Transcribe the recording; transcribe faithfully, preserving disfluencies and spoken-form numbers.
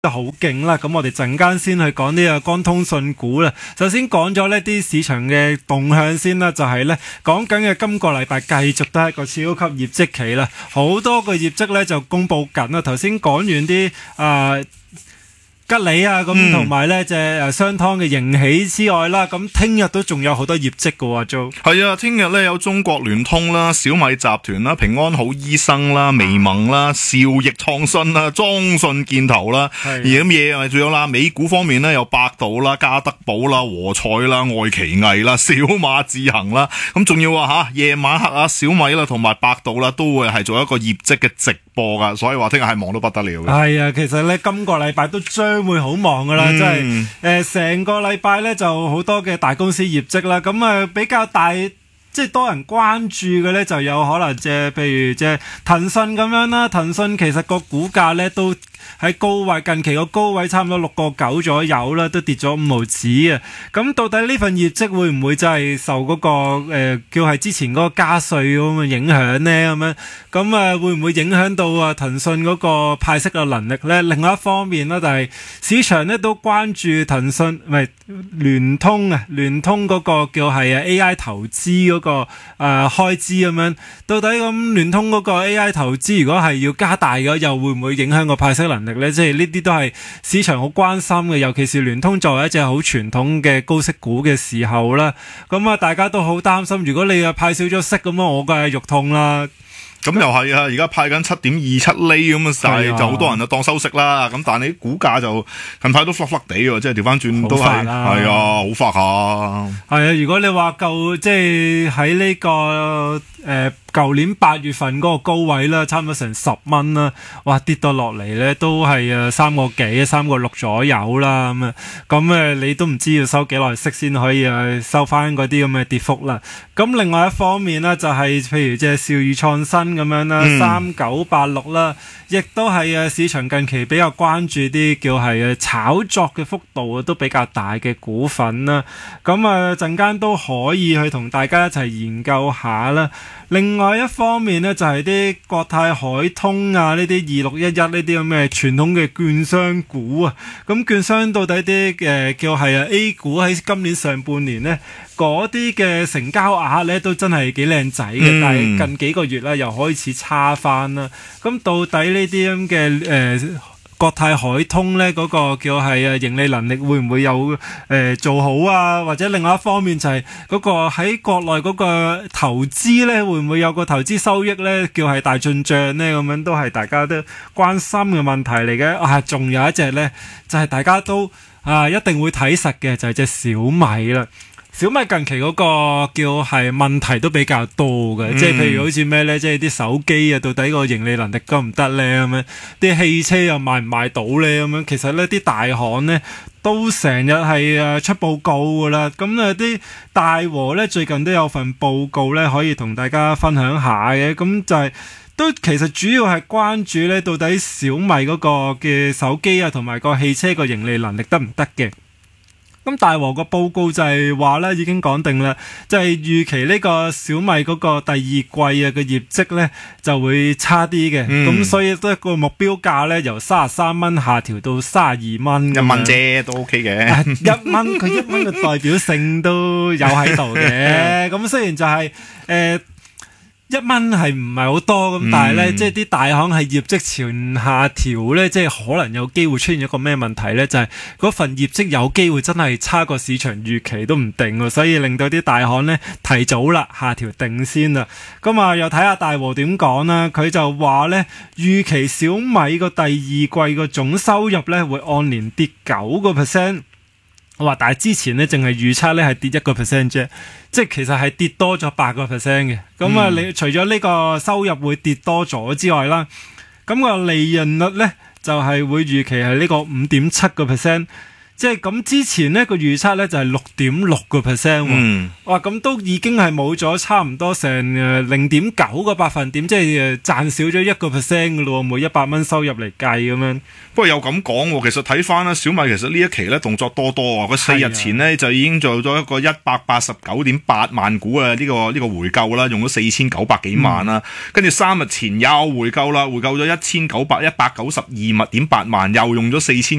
得好勁啦，咁我哋陣間先去講呢個光通訊股啦。首先講咗呢啲市場嘅動向先啦，就係呢講緊嘅今個禮拜繼續都係一個超級業績期啦，好多個業績呢就公佈緊啦。頭先講完啲啊。呃吉利啊，咁同埋呢隻誒商湯嘅盈喜之外啦，咁聽日都仲有好多業績嘅喎，Jo。 係啊，聽日呢有中國聯通啦、小米集團啦、平安好醫生啦、微盟啦、兆易創新啦、中信建投啦，而咁嘢咪仲有啦。美股方面呢，有百度啦、家得寶啦、和彩啦、愛奇藝啦、小馬智行啦，咁仲要啊吓夜晚黑啊，小米啦同埋百度啦都會係做一個業績嘅直播噶，所以話聽日係忙到不得了嘅。係啊，其實呢今個禮拜都將會好忙噶啦，嗯、即係誒成個禮拜咧就好多嘅大公司業績啦，咁啊比較大即係多人關注嘅咧就有可能即係譬如即係騰訊咁樣啦，騰訊其實個股價咧都喺高位，近期個高位差唔多六個九左右啦，都跌咗五毫子啊！咁到底呢份業績會唔會真係受嗰、那個誒、呃、叫係之前嗰個加稅咁嘅影響呢？咁樣咁啊會唔會影響到啊騰訊嗰個派息嘅能力呢？另外一方面呢，就係、是、市場咧都關注騰訊唔係聯通啊，聯通嗰個叫係啊 A I 投資嗰、那個誒、呃、開支咁樣，到底咁聯通嗰個 A I 投資如果係要加大嘅，又會唔會影響個派息能力咧？即係呢啲都係市場好關心嘅，尤其是聯通作為一隻好傳統嘅高息股嘅時候啦，咁啊大家都好擔心，如果你啊派少咗息咁啊，我梗係肉痛啦。 咁又係啊！而家派緊七點二七厘咁啊，就好多人就當收息啦。咁但係你股價就近排都甩甩地喎，即係調翻轉都係係啊，好發下。 係啊，如果你話夠即係喺呢個誒舊年八月份嗰個高位啦，差唔多成十蚊啦，哇跌到落嚟咧都係誒三個幾、三個六左右啦咁啊，咁誒你都唔知要收幾耐息先可以誒收翻嗰啲咁嘅跌幅啦。咁另外一方面呢，就係、是、譬如即係兆易創新咁樣啦，三九八六啦，亦都係誒市場近期比較關注啲叫係誒炒作嘅幅度都比較大嘅股份啦。咁啊陣間都可以去同大家一齊研究下啦。另外一方面呢，就係、是、啲國泰海通啊，呢啲二六一一呢啲咁嘅傳統嘅券商股啊。咁券商到底啲誒、呃、叫係啊 A 股喺今年上半年呢，嗰啲嘅成交額呢都真係幾靚仔嘅，嗯、但係近幾個月咧又開始差翻啦。咁到底呢啲咁嘅誒國泰海通咧嗰、那個叫係啊盈利能力會唔會有誒、呃、做好啊？或者另外一方面就係嗰個喺國內嗰個投資咧會唔會有個投資收益咧叫係大進賬咧？咁樣都係大家都關心嘅問題嚟嘅。啊，仲有一隻咧就係、是、大家都啊一定會睇實嘅就係、是、隻小米啦。小米近期嗰個叫係問題都比較多嘅，嗯、即係譬如好似咩咧，即係啲手機啊，到底個盈利能力得唔得咧咁樣？啲汽車又賣唔賣到咧咁樣？其實呢啲大行咧都成日係誒出報告噶啦，咁啊啲大和咧最近都有份報告咧可以同大家分享下嘅，咁就係、是、都其實主要係關注咧到底小米嗰個嘅手機啊同埋個汽車個盈利能力得唔得嘅。咁大和個報告就係話咧，已經講定啦，就係、是、預期呢個小米嗰個第二季啊嘅業績咧就會差啲嘅，咁、嗯、所以都個目標價咧由三十三蚊下調到三十二蚊， 一蚊啫都 OK 嘅、啊， 一蚊佢一蚊嘅代表性都有喺度嘅，咁雖然就係、是、誒。呃一蚊係唔係好多咁，但係咧，嗯、即係啲大行係業績前下調咧，即係可能有機會出現一個咩問題咧？就係、是、嗰份業績有機會真係差過市場預期都唔定，所以令到啲大行咧提早啦下調定先啦。咁啊，又睇下大和點講啦。佢就話咧，預期小米個第二季個總收入咧會按年跌九個 percent。我話，但係之前咧淨係預測咧係跌一個 percent 啫，即係其實係跌多咗八個 percent 嘅。咁啊，你除咗呢個收入會跌多咗之外啦，咁個利潤率咧就係會預期係呢個五點七個 percent。即係咁之前呢個預測咧就係六點六個 percent 喎，哇咁都已經係冇咗差唔多成誒零點九個百分點，即係誒賺少咗一個 percent 嘅咯，每一百蚊收入嚟計咁樣。 不過又咁講，其實睇翻啦，小米其實呢一期咧動作多多啊，佢四日前呢，就已經做咗一個一百八十九點八萬股啊呢個呢個回購啦，用咗四千九百幾萬啦，跟住三日前又回購啦，回購咗一千九百一百九十二點八萬，又用咗四千。